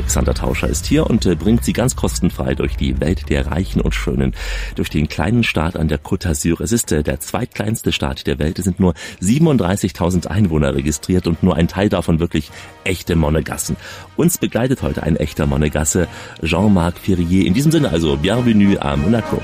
Alexander Tauscher ist hier und bringt Sie ganz kostenfrei durch die Welt der Reichen und Schönen, durch den kleinen Staat an der Côte d'Azur. Es ist der zweitkleinste Staat der Welt. Es sind nur 37.000 Einwohner registriert und nur ein Teil davon wirklich echte Monegassen. Uns begleitet heute ein echter Monegasse, Jean-Marc Ferrier. In diesem Sinne also, bienvenue à Monaco.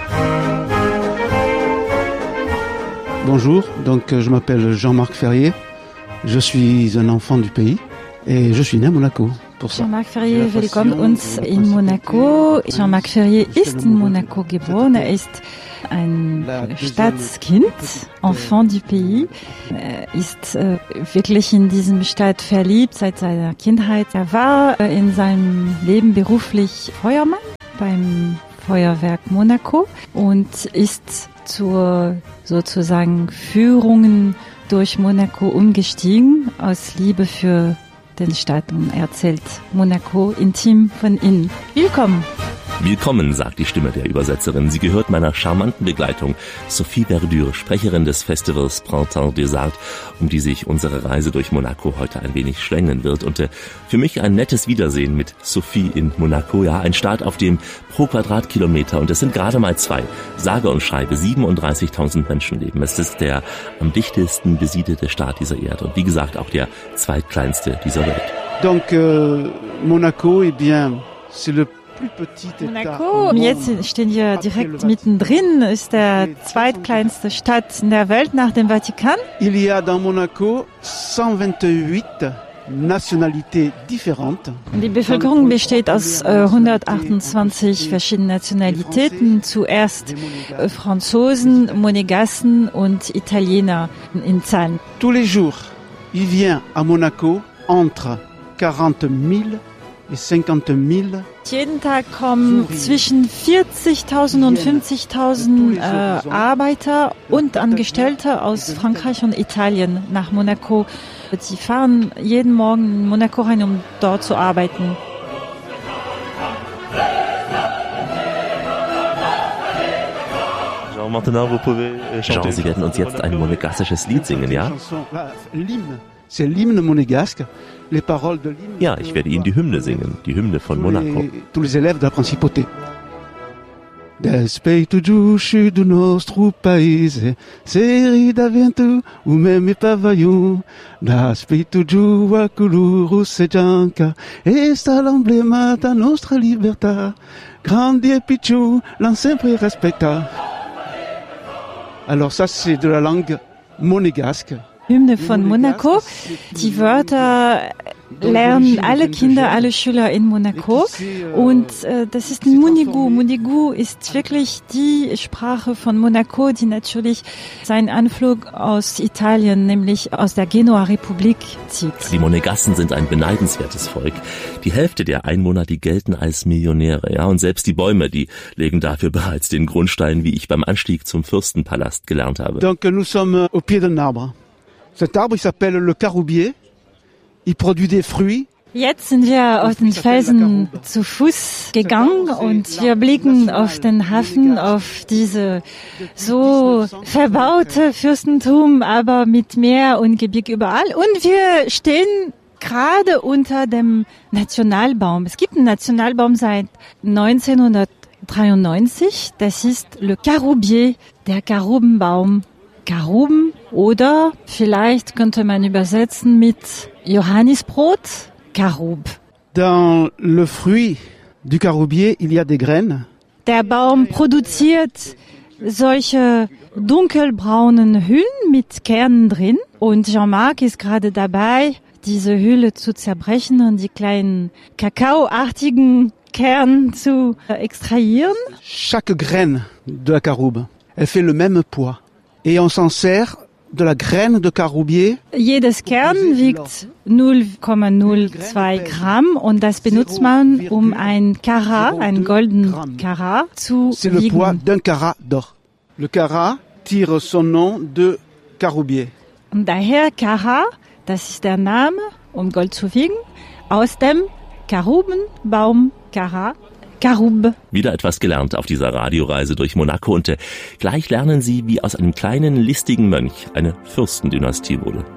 Bonjour, donc je m'appelle Jean-Marc Ferrier. Je suis un enfant du pays et je suis né à Monaco. Jean-Marc Ferrier willkommt uns in Monaco. Jean-Marc Ferrier ist in Monaco geboren. Er ist ein Stadtkind, Enfant du Pays. Er ist wirklich in diesem Stadt verliebt seit seiner Kindheit. Er war in seinem Leben beruflich Feuermann beim Feuerwerk Monaco und ist zur sozusagen Führungen durch Monaco umgestiegen aus Liebe für den Stadt und erzählt Monaco intim von innen. Willkommen! Willkommen, sagt die Stimme der Übersetzerin. Sie gehört meiner charmanten Begleitung, Sophie Verdure, Sprecherin des Festivals Printemps des Arts, um die sich unsere Reise durch Monaco heute ein wenig schlängeln wird. Und für mich ein nettes Wiedersehen mit Sophie in Monaco. Ja, ein Staat, auf dem pro Quadratkilometer, und es sind gerade mal 2, sage und schreibe 37.000 Menschen leben. Es ist der am dichtesten besiedelte Staat dieser Erde und wie gesagt auch der zweitkleinste dieser Welt. Donc Monaco, eh bien, c'est le Monaco, jetzt stehen wir direkt mittendrin, ist der zweitkleinste Stadt in der Welt nach dem Vatikan. Il y a dans Monaco 128 nationalités différentes. Die Bevölkerung besteht aus 128 verschiedenen Nationalitäten, zuerst Franzosen, Monegassen und Italiener in Zahlen. Tous les jours, il vient à Monaco entre 40.000 et 50.000. Jeden Tag kommen zwischen 40.000 und 50.000 Arbeiter und Angestellte aus Frankreich und Italien nach Monaco. Sie fahren jeden Morgen in Monaco rein, um dort zu arbeiten. Jean, Sie werden uns jetzt ein monegassisches Lied singen, ja? C'est l'hymne monégasque. Les paroles de l'hymne. Ja, ich werde Ihnen die Hymne singen, die Hymne von Monaco. Tous les élèves de la principauté. Respeito giusto do nostro paese, serida vento, o meme pavaiu. Respeito giù a coloro sejanca, esta l'emblema da nostra libertà. Grandi e piccolo, l'on sempre respecta. Alors ça, c'est de la langue monégasque. Hymne von Monaco. Die Wörter lernen alle Kinder, alle Schüler in Monaco. Und das ist Munigu. Munigu ist wirklich die Sprache von Monaco, die natürlich seinen Anflug aus Italien, nämlich aus der Genua-Republik zieht. Die Monegassen sind ein beneidenswertes Volk. Die Hälfte der Einwohner, die gelten als Millionäre. Ja, und selbst die Bäume, die legen dafür bereits den Grundstein, wie ich beim Anstieg zum Fürstenpalast gelernt habe. Donc nous sommes au pied d'un arbre. Cet arbre, il s'appelle le caroubier. Il produit des fruits. Jetzt sind wir auf den Felsen zu Fuß gegangen und wir blicken auf den Hafen, auf diese so verbaute Fürstentum, aber mit Meer und Gebirge überall. Und wir stehen gerade unter dem Nationalbaum. Es gibt einen Nationalbaum seit 1993. Das ist le caroubier, der Karubenbaum. Karuben oder vielleicht könnte man übersetzen mit Johannisbrot, Karub. Dans le fruit du caroubier, il y a des graines. Der Baum produziert solche dunkelbraunen Hüllen mit Kernen drin und Jean-Marc ist gerade dabei, diese Hülle zu zerbrechen und die kleinen kakaoartigen Kerne zu extrahieren. Chaque graine de la caroube, elle fait le même poids. Et on s'en sert de la graine de caroubier. Jedes Kern wiegt 0,02 Gramm und das benutzt man, um ein Karat, ein golden Karat zu C'est le wiegen. poids d'un carat d'or. Le carat tire son nom de caroubier. Und daher Karat, das ist der Name, um Gold zu wiegen, aus dem Karubenbaum Karat. Karub. Wieder etwas gelernt auf dieser Radioreise durch Monaco und gleich lernen Sie, wie aus einem kleinen, listigen Mönch eine Fürstendynastie wurde.